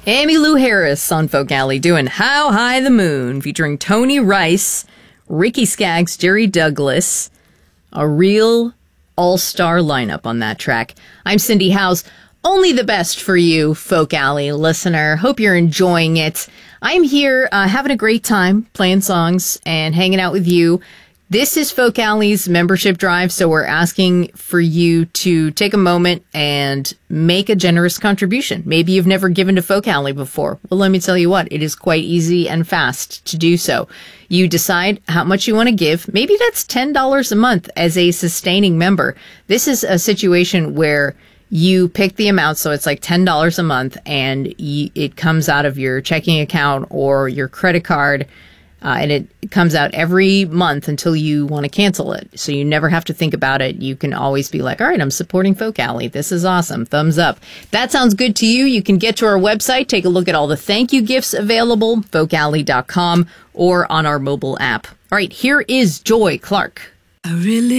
Emmylou Harris on Folk Alley doing How High the Moon, featuring Tony Rice, Ricky Skaggs, Jerry Douglas. A real all-star lineup on that track. I'm Cindy Howes. Only the best for you, Folk Alley listener. Hope you're enjoying it. I'm here having a great time playing songs and hanging out with you. This is Folk Alley's membership drive, so we're asking for you to take a moment and make a generous contribution. Maybe you've never given to Folk Alley before. Well, let me tell you what, it is quite easy and fast to do so. You decide how much you want to give. Maybe that's $10 a month as a sustaining member. This is a situation where you pick the amount, so it's like $10 a month, and it comes out of your checking account or your credit card. And it comes out every month until you want to cancel it. So you never have to think about it. You can always be like, all right, I'm supporting Folk Alley. This is awesome. Thumbs up. That sounds good to you. You can get to our website, take a look at all the thank you gifts available, folkalley.com, or on our mobile app. All right, here is Joy Clark. I really